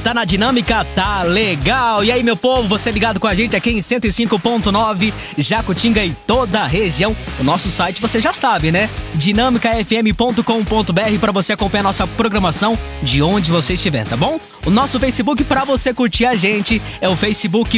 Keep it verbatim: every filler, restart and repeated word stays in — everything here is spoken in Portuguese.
tá na Dinâmica, tá legal. E aí, meu povo, você ligado com a gente aqui em cento e cinco ponto nove, Jacutinga e toda a região. O nosso site você já sabe, né? dinâmica f m ponto com ponto b r para você acompanhar nossa programação de onde você estiver, tá bom? O nosso Facebook para você curtir a gente é o facebook